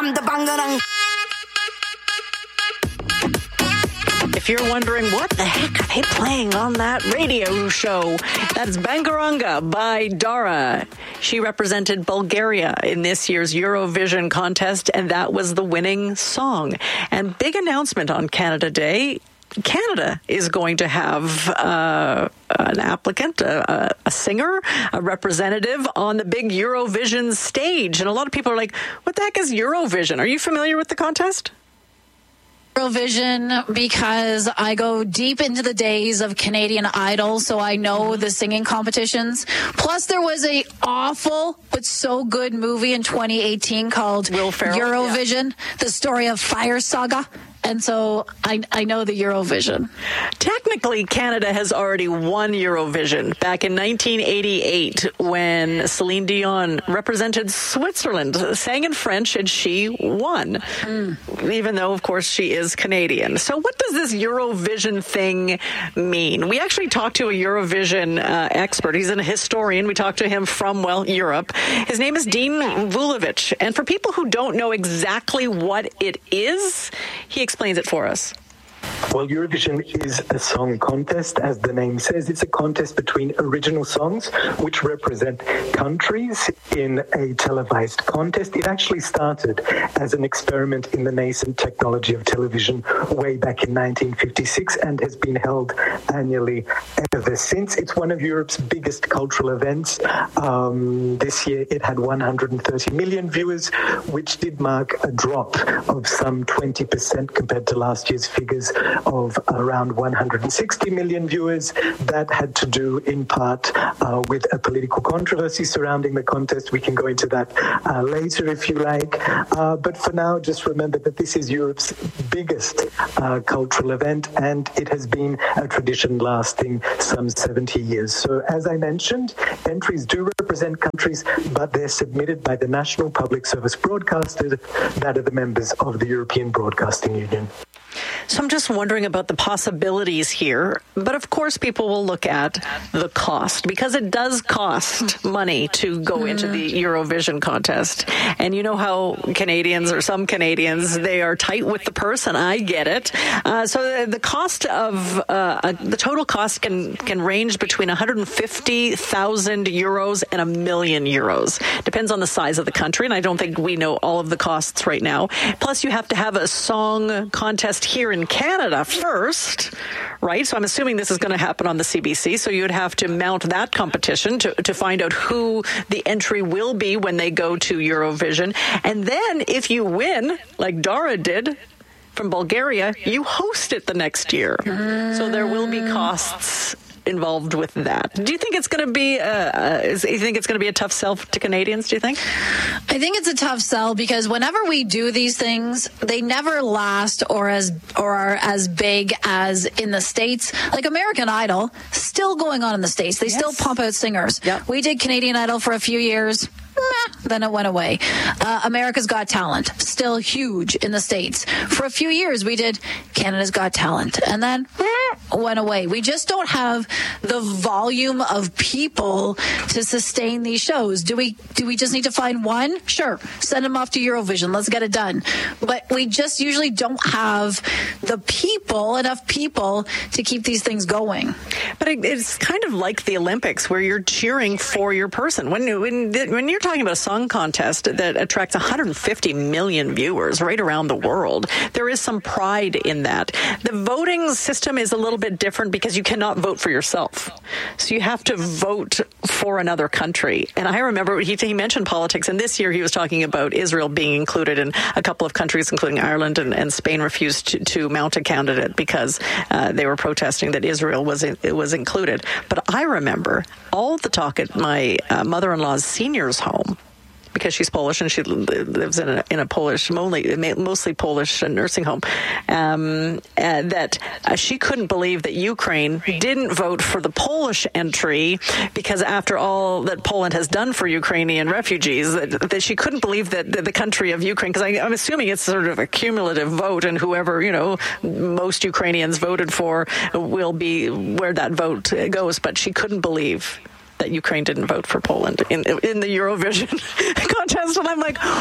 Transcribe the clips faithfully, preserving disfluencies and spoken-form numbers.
bam the bangarang. If you're wondering what the heck are they playing on that radio show, that's Bangaranga by Dara. She represented Bulgaria in this year's Eurovision contest, and that was the winning song. And big announcement on Canada Day. Canada is going to have uh, an applicant, a, a singer, a representative on the big Eurovision stage. And a lot of people are like, what the heck is Eurovision? Are you familiar with the contest? Eurovision, because I go deep into the days of Canadian Idol, so I know the singing competitions. Plus, there was a awful but so good movie in twenty eighteen called Will Ferrell, Eurovision, yeah. The story of Fire Saga. And so I, I know the Eurovision. Technically, Canada has already won Eurovision back in nineteen eighty-eight when Celine Dion represented Switzerland, sang in French, and she won, mm. even though, of course, she is Canadian. So what does this Eurovision thing mean? We actually talked to a Eurovision uh, expert. He's a historian. We talked to him from, well, Europe. His name is Dean Vulovic. And for people who don't know exactly what it is, he explains it for us. Well, Eurovision is a song contest. As the name says, it's a contest between original songs which represent countries in a televised contest. It actually started as an experiment in the nascent technology of television way back in nineteen fifty-six and has been held annually ever since. It's one of Europe's biggest cultural events. Um, this year it had one hundred thirty million viewers, which did mark a drop of some twenty percent compared to last year's figures of around one hundred sixty million viewers. That had to do in part uh, with a political controversy surrounding the contest. We can go into that uh, later if you like. Uh, but for now, just remember that this is Europe's biggest uh, cultural event, and it has been a tradition lasting some seventy years. So as I mentioned, entries do represent countries, but they're submitted by the National Public Service Broadcasters, that are the members of the European Broadcasting Union. So I'm just wondering about the possibilities here. But of course, people will look at the cost, because it does cost money to go into the Eurovision contest. And you know how Canadians, or some Canadians, they are tight with the purse, and I get it. Uh, so the cost of, uh, the total cost can, can range between one hundred fifty thousand euros and a million euros. Depends on the size of the country, and I don't think we know all of the costs right now. Plus, you have to have a song contest here in Canada first, right? So I'm assuming this is going to happen on the C B C. So you would have to mount that competition to, to find out who the entry will be when they go to Eurovision. And then if you win, like Dara did from Bulgaria, you host it the next year. So there will be costs involved with that. Do you think it's going to be? Uh, is, you think it's going to be a tough sell to Canadians? Do you think? I think it's a tough sell because whenever we do these things, they never last or as or are as big as in the States. Like American Idol, still going on in the States. They yes. still pump out singers. Yep. We did Canadian Idol for a few years. Then it went away. Uh, America's Got Talent, still huge in the States. For a few years, we did Canada's Got Talent, and then went away. We just don't have the volume of people to sustain these shows. Do we do we just need to find one? Sure. Send them off to Eurovision. Let's get it done. But we just usually don't have the people, enough people to keep these things going. But it, it's kind of like the Olympics where you're cheering for your person. When, when, when you're talking about a song contest that attracts one hundred fifty million viewers right around the world, there is some pride in that. The voting system is a little bit different because you cannot vote for yourself. So you have to vote for another country. And I remember he, he mentioned politics, and this year he was talking about Israel being included, in a couple of countries, including Ireland and, and Spain, refused to, to mount a candidate because uh, they were protesting that Israel was in, it was included. But I remember all the talk at my uh, mother-in-law's seniors home, because she's Polish and she lives in a, in a Polish, mostly, mostly Polish nursing home, um, uh, that uh, she couldn't believe that Ukraine didn't vote for the Polish entry because after all that Poland has done for Ukrainian refugees, that, that she couldn't believe that, that the country of Ukraine, because I'm assuming it's sort of a cumulative vote, and whoever, you know, most Ukrainians voted for will be where that vote goes, but she couldn't believe that Ukraine didn't vote for Poland in in the Eurovision contest. And I'm like,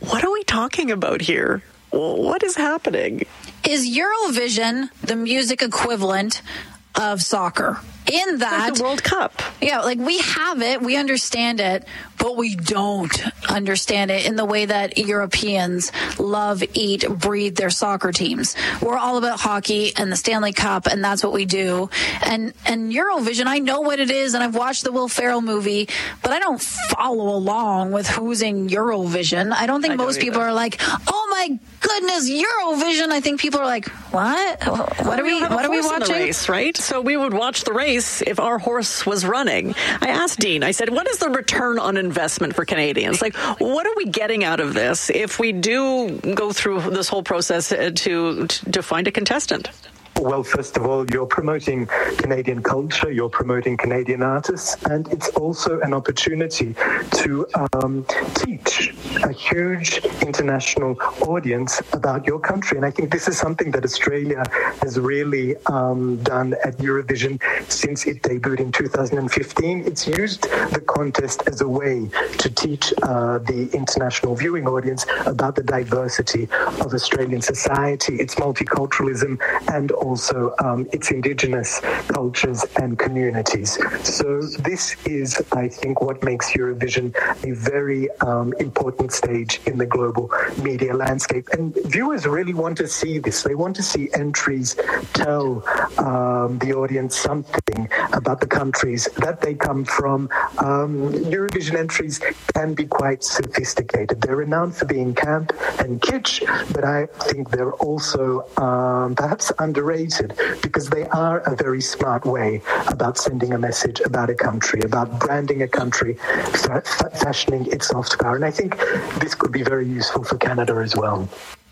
what are we talking about here? What is happening? Is Eurovision the music equivalent of soccer? In that, like the World Cup. Yeah, like we have it, we understand it, but we don't understand it in the way that Europeans love, eat, breathe their soccer teams. We're all about hockey and the Stanley Cup, and that's what we do. And and Eurovision, I know what it is, and I've watched the Will Ferrell movie, but I don't follow along with who's in Eurovision. I don't think I most don't people are like, oh my goodness, Eurovision. I think people are like, what? What well, are we? What are we watching? The race, right? So we would watch the race if our horse was running. I asked Dean, I said, what is the return on investment for Canadians? Like, what are we getting out of this if we do go through this whole process to to find a contestant? Well, first of all, you're promoting Canadian culture, you're promoting Canadian artists, and it's also an opportunity to um, teach a huge international audience about your country. And I think this is something that Australia has really um, done at Eurovision since it debuted in two thousand fifteen. It's used the contest as a way to teach uh, the international viewing audience about the diversity of Australian society, its multiculturalism, and also um, its Indigenous cultures and communities. So this is, I think, what makes Eurovision a very um, important stage in the global media landscape. And viewers really want to see this. They want to see entries tell um, the audience something about the countries that they come from. Um, Eurovision entries can be quite sophisticated. They're renowned for being camp and kitsch, but I think they're also um, perhaps underrated because they are a very smart way about sending a message about a country, about branding a country, fa- fashioning its soft power. And I think this could be very useful for Canada as well.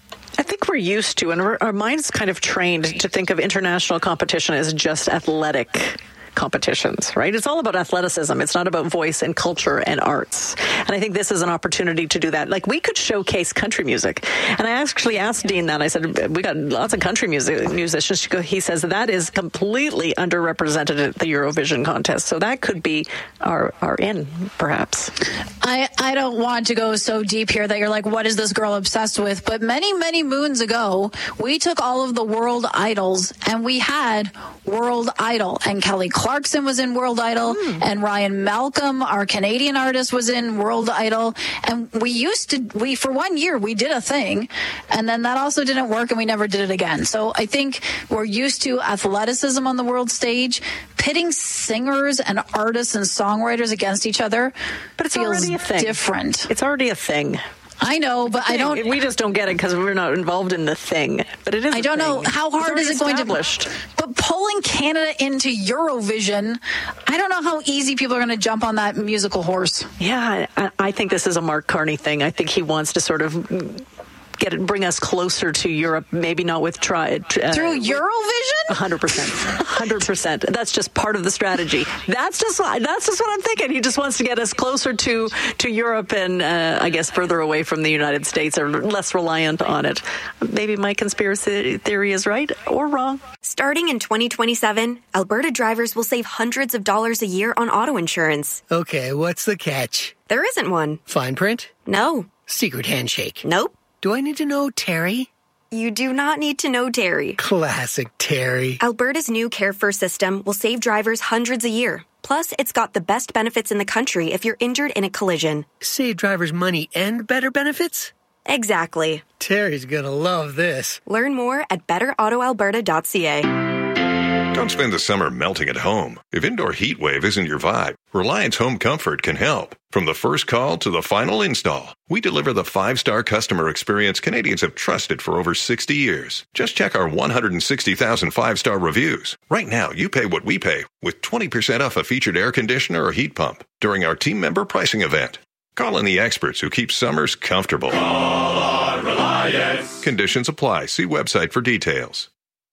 I think we're used to, and our minds kind of trained to think of international competition as just athletic competitions, right? It's all about athleticism. It's not about voice and culture and arts. And I think this is an opportunity to do that. Like, we could showcase country music. And I actually asked Dean that. I said, we got lots of country music musicians. He says that is completely underrepresented at the Eurovision contest. So that could be our, our in, perhaps. I, I don't want to go so deep here that you're like, what is this girl obsessed with? But many, many moons ago, we took all of the world idols and we had World Idol, and Kelly Clarkson was in World Idol, mm. and Ryan Malcolm, our Canadian artist, was in World Idol. And we used to, we for one year, we did a thing, and then that also didn't work, and we never did it again. So I think we're used to athleticism on the world stage, pitting singers and artists and songwriters against each other. But it's feels already a thing. Different. It's already a thing. I know, but I don't. We just don't get it because we're not involved in the thing. But it is. I don't know how hard is it going to. But pulling Canada into Eurovision, I don't know how easy people are going to jump on that musical horse. Yeah, I, I think this is a Mark Carney thing. I think he wants to sort of get it, bring us closer to Europe. Maybe not with try uh, through Eurovision. A hundred percent, a hundred percent. That's just part of the strategy. That's just that's just what I'm thinking. He just wants to get us closer to to Europe and uh, I guess further away from the United States, or less reliant on it. Maybe my conspiracy theory is right or wrong. Starting in twenty twenty-seven, Alberta drivers will save hundreds of dollars a year on auto insurance. Okay, what's the catch? There isn't one. Fine print? No. Secret handshake? Nope. Do I need to know Terry? You do not need to know Terry. Classic Terry. Alberta's new Care First system will save drivers hundreds a year. Plus, it's got the best benefits in the country if you're injured in a collision. Save drivers money and better benefits? Exactly. Terry's gonna love this. Learn more at better auto alberta dot c a. Don't spend the summer melting at home. If indoor heat wave isn't your vibe, Reliance Home Comfort can help. From the first call to the final install, we deliver the five-star customer experience Canadians have trusted for over sixty years. Just check our one hundred sixty thousand five-star reviews. Right now, you pay what we pay with twenty percent off a featured air conditioner or heat pump during our team member pricing event. Call in the experts who keep summers comfortable. Call on Reliance. Conditions apply. See website for details.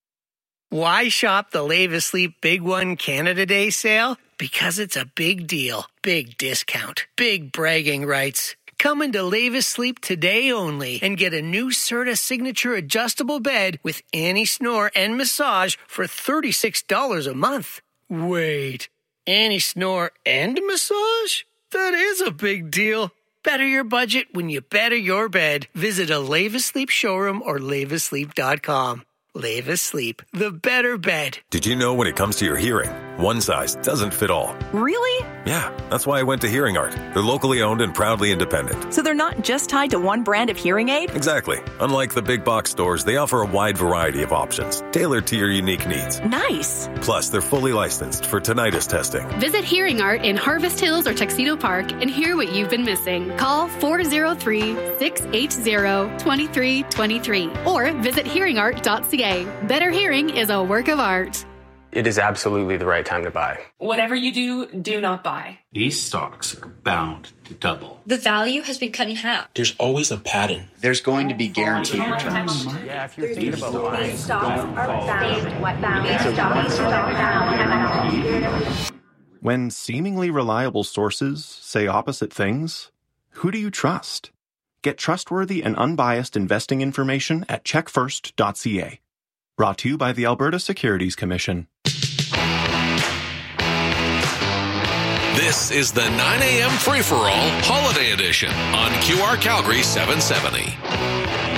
Why shop the Lave Asleep Big One Canada Day sale? Because it's a big deal, big discount, big bragging rights. Come into Lave Asleep today only and get a new Serta Signature adjustable bed with anti-snore and massage for thirty-six dollars a month. Wait, anti-snore and massage? That is a big deal. Better your budget when you better your bed. Visit a Leva Sleep showroom or leva sleep dot com. Leva Sleep, the better bed. Did you know when it comes to your hearing, one size doesn't fit all? Really? Yeah, that's why I went to Hearing Art. They're locally owned and proudly independent. So they're not just tied to one brand of hearing aid? Exactly. Unlike the big box stores, they offer a wide variety of options, tailored to your unique needs. Nice. Plus, they're fully licensed for tinnitus testing. Visit Hearing Art in Harvest Hills or Tuxedo Park and hear what you've been missing. Call four oh three, six eight zero, two three two three or visit hearing art dot c a. Better hearing is a work of art. It is absolutely the right time to buy. Whatever you do, do not buy. These stocks are bound to double. The value has been cut in half. There's always a pattern. There's going to be guaranteed returns. Yeah, if you're thinking about buying, these stocks are bound. What bound? These stocks are bound. When seemingly reliable sources say opposite things, who do you trust? Get trustworthy and unbiased investing information at check first dot c a. Brought to you by the Alberta Securities Commission. This is the nine a.m. Free-for-All Holiday Edition on Q R Calgary seven seventy.